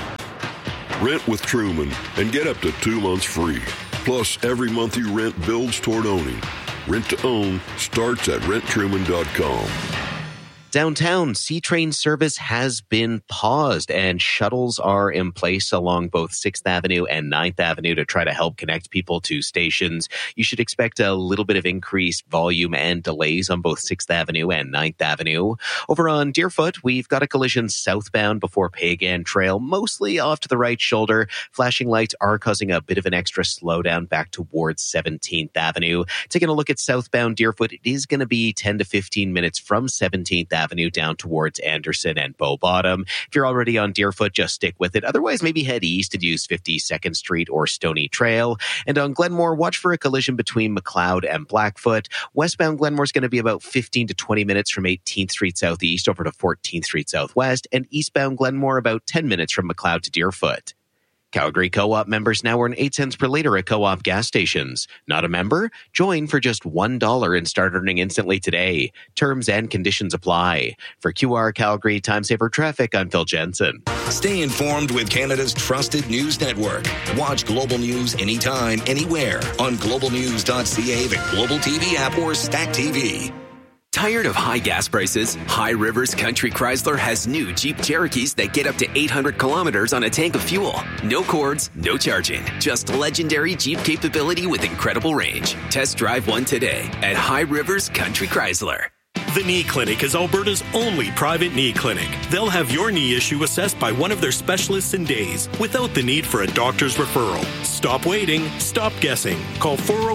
Rent with Truman and get up to 2 months free. Plus, every month you rent builds toward owning. Rent to own starts at renttruman.com. Downtown, C-Train service has been paused and shuttles are in place along both 6th Avenue and 9th Avenue to try to help connect people to stations. You should expect a little bit of increased volume and delays on both 6th Avenue and 9th Avenue. Over on Deerfoot, we've got a collision southbound before Pagan Trail, mostly off to the right shoulder. Flashing lights are causing a bit of an extra slowdown back towards 17th Avenue. Taking a look at southbound Deerfoot, it is going to be 10 to 15 minutes from 17th Avenue down towards Anderson and Bow Bottom. If you're already on Deerfoot, just stick with it. Otherwise, maybe head east and use 52nd Street or Stony Trail. And on Glenmore, watch for a collision between McLeod and Blackfoot. Westbound Glenmore is going to be about 15 to 20 minutes from 18th Street Southeast over to 14th Street Southwest, and eastbound Glenmore about 10 minutes from McLeod to Deerfoot. Calgary Co-op members now earn 8 cents per liter at Co-op gas stations. Not a member? Join for just $1 and start earning instantly today. Terms and conditions apply. For QR Calgary Time Saver Traffic, I'm Phil Jensen. Stay informed with Canada's trusted news network. Watch Global News anytime, anywhere on globalnews.ca, the Global TV app, or Stack TV. Tired of high gas prices? High Rivers Country Chrysler has new Jeep Cherokees that get up to 800 kilometers on a tank of fuel. No cords, no charging. Just legendary Jeep capability with incredible range. Test drive one today at High Rivers Country Chrysler. The Knee Clinic is Alberta's only private knee clinic. They'll have your knee issue assessed by one of their specialists in days without the need for a doctor's referral. Stop waiting. Stop guessing. Call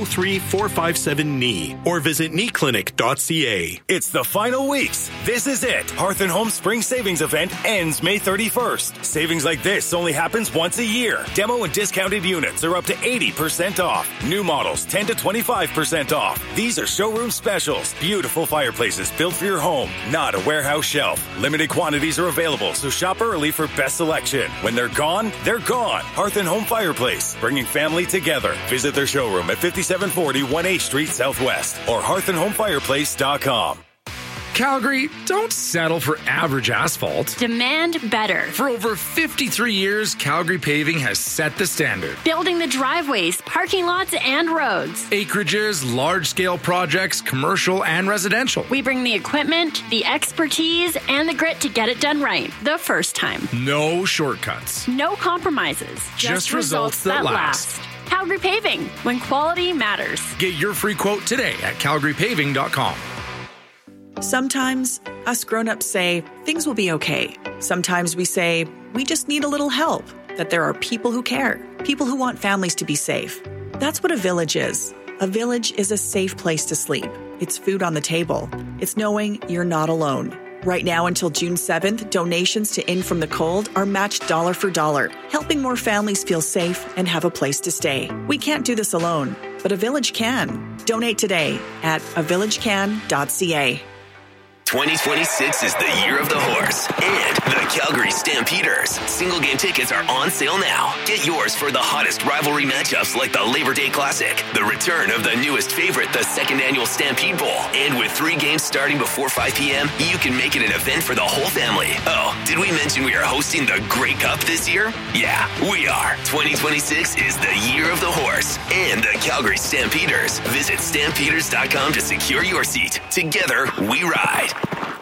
403-457-KNEE or visit kneeclinic.ca. It's the final weeks. This is it. Hearth & Home Spring Savings Event ends May 31st. Savings like this only happens once a year. Demo and discounted units are up to 80% off. New models 10 to 25% off. These are showroom specials. Beautiful fireplaces built for your home, not a warehouse shelf. Limited quantities are available, so shop early for best selection. When they're gone, they're gone. Hearth & Home Fireplace, bringing family together. Visit their showroom at 5740 1A Street Southwest or hearthandhomefireplace.com. Calgary, don't settle for average asphalt. Demand better. For over 53 years, Calgary Paving has set the standard. Building the driveways, parking lots, and roads. Acreages, large-scale projects, commercial and residential. We bring the equipment, the expertise, and the grit to get it done right the first time. No shortcuts. No compromises. Just results that last. Calgary Paving, when quality matters. Get your free quote today at calgarypaving.com. Sometimes us grown-ups say things will be okay. Sometimes we say we just need a little help, that there are people who care, people who want families to be safe. That's what a village is. A village is a safe place to sleep. It's food on the table. It's knowing you're not alone. Right now until June 7th, donations to In From the Cold are matched dollar for dollar, helping more families feel safe and have a place to stay. We can't do this alone, but a village can. Donate today at avillagecan.ca. 2026 is the year of the horse and the Calgary Stampeders. Single game tickets are on sale now. Get yours for the hottest rivalry matchups like the Labor Day Classic, the return of the newest favorite, the second annual Stampede Bowl. And with 3 games starting before 5 p.m., you can make it an event for the whole family. Oh, did we mention we are hosting the Grey Cup this year? Yeah, we are. 2026 is the year of the horse and the Calgary Stampeders. Visit stampeders.com to secure your seat. Together, we ride.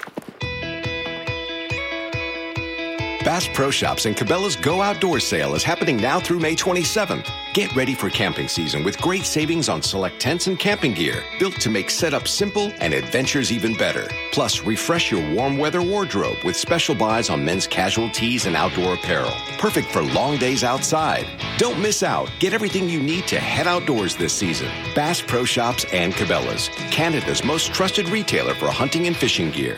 Bass Pro Shops and Cabela's Go Outdoors sale is happening now through May 27th. Get ready for camping season with great savings on select tents and camping gear, built to make setup simple and adventures even better. Plus, refresh your warm weather wardrobe with special buys on men's casual tees and outdoor apparel. Perfect for long days outside. Don't miss out. Get everything you need to head outdoors this season. Bass Pro Shops and Cabela's, Canada's most trusted retailer for hunting and fishing gear.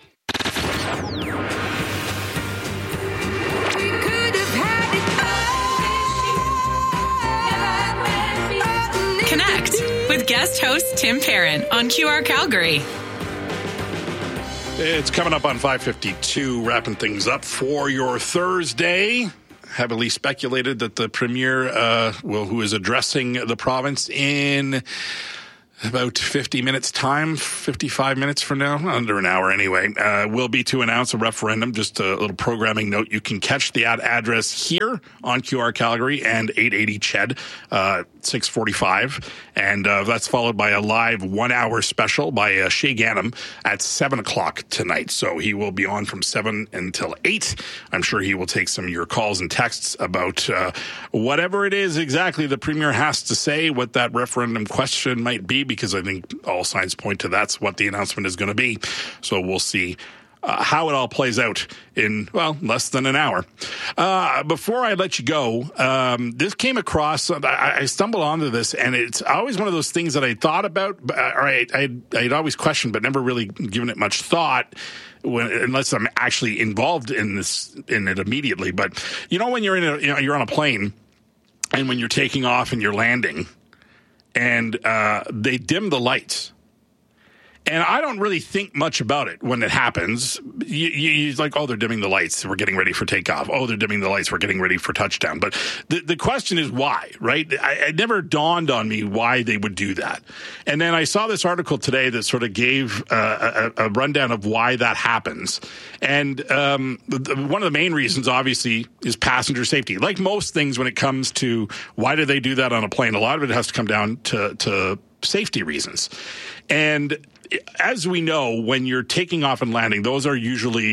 Connect with guest host Tim Parent on QR Calgary. It's coming up on 5:52, wrapping things up for your Thursday. Heavily speculated that the Premier, who is addressing the province in about 50 minutes time, 55 minutes from now, under an hour anyway, will be to announce a referendum. Just a little programming note. You can catch the address here on QR Calgary and 880 CHED, 6:45. And that's followed by a live 1-hour special by Shay Ganem at 7 o'clock tonight. So he will be on from 7 until 8. I'm sure he will take some of your calls and texts about whatever it is exactly the Premier has to say, what that referendum question might be, because I think all signs point to that's what the announcement is going to be. So we'll see how it all plays out in, less than an hour. Before I let you go, this came across, I stumbled onto this, and it's always one of those things that I thought about, or I'd always questioned, but never really given it much thought, unless I'm actually involved in it immediately. But when you're you're on a plane, and when you're taking off and you're landing, and they dim the lights. And I don't really think much about it when it happens. You're like, oh, they're dimming the lights. We're getting ready for takeoff. Oh, they're dimming the lights. We're getting ready for touchdown. But the question is why, right? It never dawned on me why they would do that. And then I saw this article today that sort of gave a rundown of why that happens. And one of the main reasons, obviously, is passenger safety. Like most things when it comes to why do they do that on a plane, a lot of it has to come down to safety reasons. And as we know, when you're taking off and landing, those are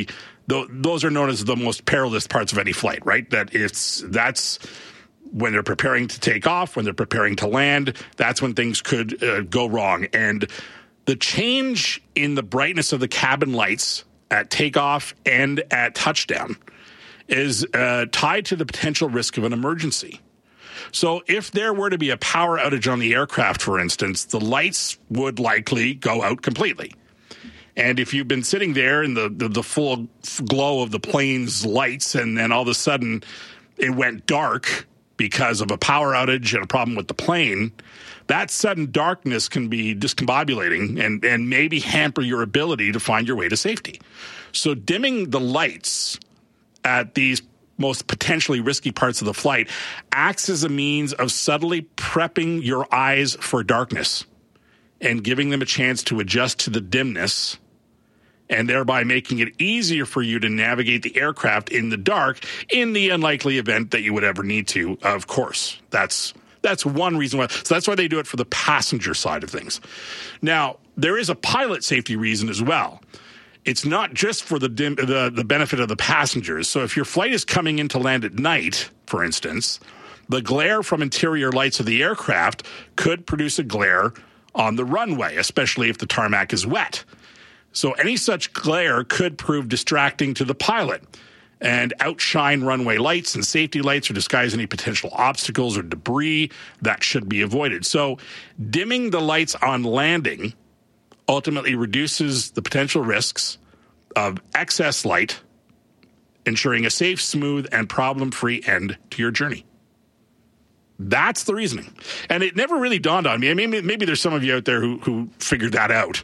known as the most perilous parts of any flight, right? That's when they're preparing to take off, when they're preparing to land, that's when things could go wrong. And the change in the brightness of the cabin lights at takeoff and at touchdown is tied to the potential risk of an emergency. So if there were to be a power outage on the aircraft, for instance, the lights would likely go out completely. And if you've been sitting there in the full glow of the plane's lights, and then all of a sudden it went dark because of a power outage and a problem with the plane, that sudden darkness can be discombobulating and maybe hamper your ability to find your way to safety. So dimming the lights at these most potentially risky parts of the flight acts as a means of subtly prepping your eyes for darkness and giving them a chance to adjust to the dimness, and thereby making it easier for you to navigate the aircraft in the dark in the unlikely event that you would ever need to, of course. That's one reason why. So that's why they do it for the passenger side of things. Now, there is a pilot safety reason as well. It's not just for the benefit of the passengers. So if your flight is coming in to land at night, for instance, the glare from interior lights of the aircraft could produce a glare on the runway, especially if the tarmac is wet. So any such glare could prove distracting to the pilot and outshine runway lights and safety lights or disguise any potential obstacles or debris that should be avoided. So dimming the lights on landing ultimately reduces the potential risks of excess light, ensuring a safe, smooth, and problem-free end to your journey. That's the reasoning. And it never really dawned on me. I mean, maybe there's some of you out there who figured that out.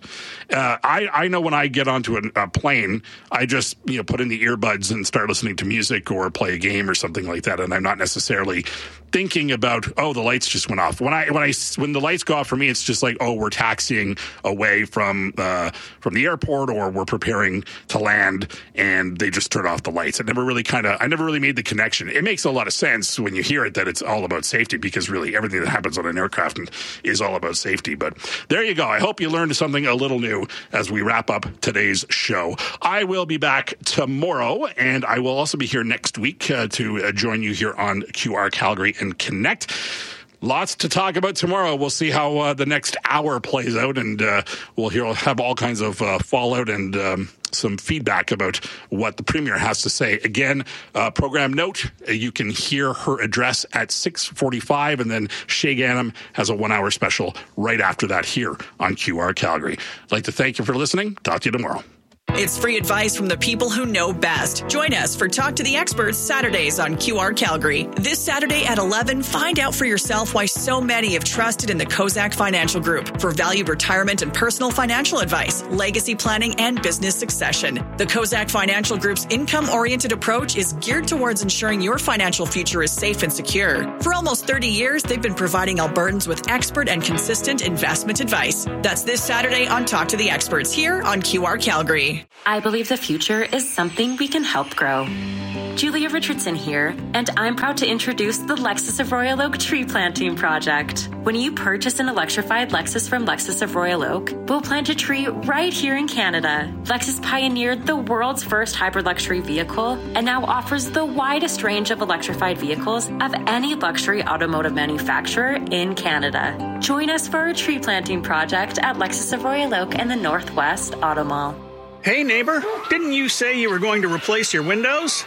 I know when I get onto a plane, I just put in the earbuds and start listening to music or play a game or something like that. And I'm not necessarily thinking about, the lights just went off. When the lights go off for me, it's just like, we're taxiing away from the airport, or we're preparing to land and they just turn off the lights. I never really made the connection. It makes a lot of sense when you hear it that it's all about safety, because really everything that happens on an aircraft is all about safety. But there you go. I hope you learned something a little new as we wrap up today's show. I will be back tomorrow, and I will also be here next week to join you here on QR Calgary and Connect. Lots to talk about tomorrow. We'll see how the next hour plays out, and we'll have all kinds of fallout and some feedback about what the Premier has to say. Again, program note, you can hear her address at 6:45, and then Shay Gannam has a 1-hour special right after that here on QR Calgary. I'd like to thank you for listening. Talk to you tomorrow. It's free advice from the people who know best. Join us for Talk to the Experts Saturdays on QR Calgary. This Saturday at 11, find out for yourself why so many have trusted in the Kozak Financial Group for valued retirement and personal financial advice, legacy planning, and business succession. The Kozak Financial Group's income-oriented approach is geared towards ensuring your financial future is safe and secure. For almost 30 years, they've been providing Albertans with expert and consistent investment advice. That's this Saturday on Talk to the Experts here on QR Calgary. I believe the future is something we can help grow. Julia Richardson here, and I'm proud to introduce the Lexus of Royal Oak Tree Planting Project. When you purchase an electrified Lexus from Lexus of Royal Oak, we'll plant a tree right here in Canada. Lexus pioneered the world's first hybrid luxury vehicle and now offers the widest range of electrified vehicles of any luxury automotive manufacturer in Canada. Join us for a tree planting project at Lexus of Royal Oak and the Northwest Auto Mall. Hey, neighbor, didn't you say you were going to replace your windows?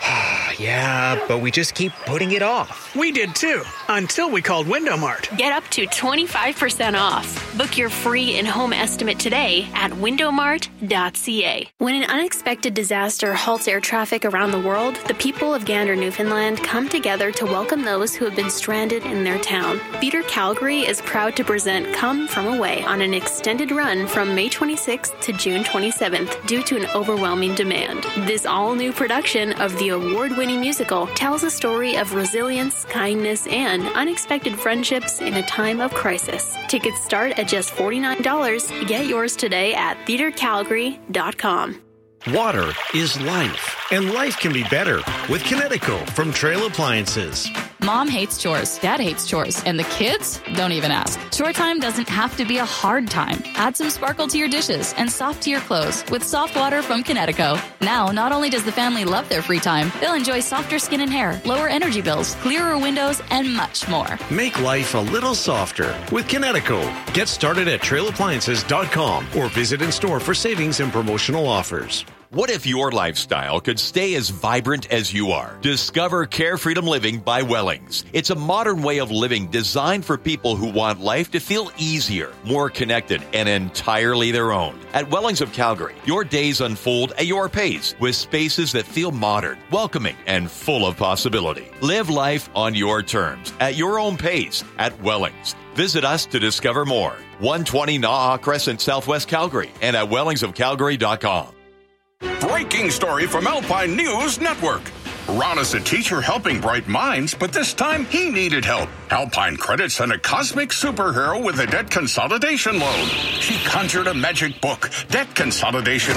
Yeah, but we just keep putting it off. We did too, until we called Window Mart. Get up to 25% off. Book your free in-home estimate today at windowmart.ca. When an unexpected disaster halts air traffic around the world, the people of Gander, Newfoundland come together to welcome those who have been stranded in their town. Theatre Calgary is proud to present Come From Away on an extended run from May 26th to June 27th due to an overwhelming demand. This all-new production of the award-winning musical tells a story of resilience, kindness, and unexpected friendships in a time of crisis. Tickets start at just $49. Get yours today at theatrecalgary.com. Water is life, and life can be better with Kinetico from Trail Appliances. Mom hates chores, Dad hates chores, and the kids don't even ask. Chore time doesn't have to be a hard time. Add some sparkle to your dishes and soft to your clothes with soft water from Kinetico. Now, not only does the family love their free time, they'll enjoy softer skin and hair, lower energy bills, clearer windows, and much more. Make life a little softer with Kinetico. Get started at trailappliances.com or visit in store for savings and promotional offers. What if your lifestyle could stay as vibrant as you are? Discover Care Freedom Living by Wellings. It's a modern way of living designed for people who want life to feel easier, more connected, and entirely their own. At Wellings of Calgary, your days unfold at your pace with spaces that feel modern, welcoming, and full of possibility. Live life on your terms, at your own pace, at Wellings. Visit us to discover more. 120 Naha Crescent, Southwest Calgary, and at wellingsofcalgary.com. Breaking story from Alpine News Network. Ron is a teacher helping bright minds, but this time he needed help. Alpine Credit sent a cosmic superhero with a debt consolidation loan. She conjured a magic book, Debt Consolidation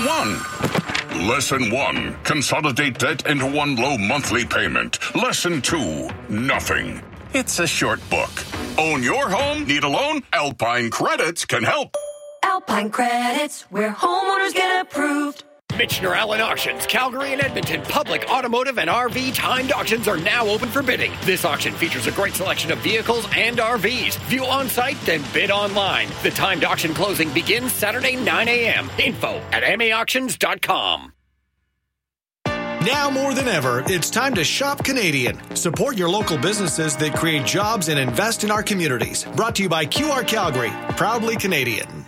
101. Lesson 1, consolidate debt into one low monthly payment. Lesson 2, nothing. It's a short book. Own your home? Need a loan? Alpine Credits can help. Alpine Credits, where homeowners get approved. Michener Allen Auctions, Calgary and Edmonton public automotive and RV timed auctions are now open for bidding. This auction features a great selection of vehicles and RVs. View on site, then bid online. The timed auction closing begins Saturday 9 a.m. Info at maauctions.com. Now more than ever, it's time to shop Canadian. Support your local businesses that create jobs and invest in our communities. Brought to you by QR Calgary, proudly Canadian.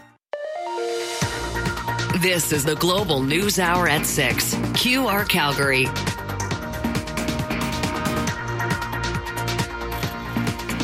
This is the Global News Hour at 6. QR Calgary.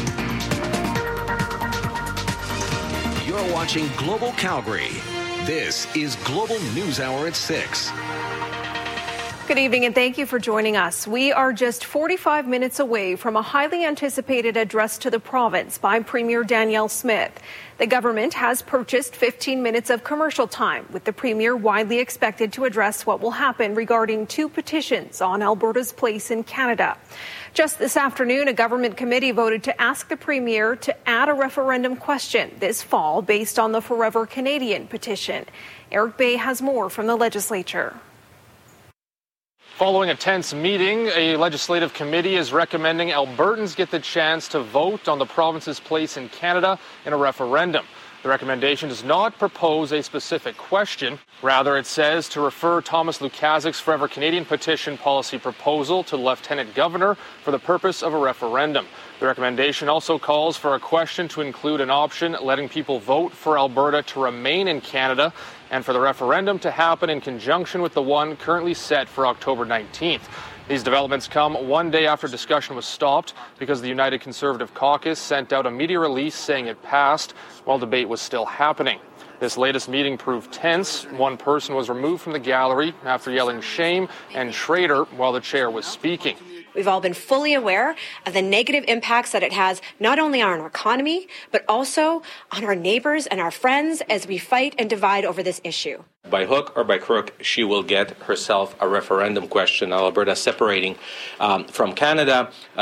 watching Global Calgary. This is Global News Hour at 6. Good evening and thank you for joining us. We are just 45 minutes away from a highly anticipated address to the province by Premier Danielle Smith. The government has purchased 15 minutes of commercial time, with the Premier widely expected to address what will happen regarding 2 petitions on Alberta's place in Canada. Just this afternoon, a government committee voted to ask the Premier to add a referendum question this fall based on the Forever Canadian petition. Eric Bay has more from the legislature. Following a tense meeting, a legislative committee is recommending Albertans get the chance to vote on the province's place in Canada in a referendum. The recommendation does not propose a specific question. Rather, it says to refer Thomas Lukaszik's Forever Canadian petition policy proposal to the Lieutenant Governor for the purpose of a referendum. The recommendation also calls for a question to include an option letting people vote for Alberta to remain in Canada and for the referendum to happen in conjunction with the one currently set for October 19th. These developments come one day after discussion was stopped because the United Conservative Caucus sent out a media release saying it passed while debate was still happening. This latest meeting proved tense. One person was removed from the gallery after yelling shame and traitor while the chair was speaking. We've all been fully aware of the negative impacts that it has not only on our economy, but also on our neighbors and our friends as we fight and divide over this issue. By hook or by crook, she will get herself a referendum question on Alberta separating from Canada.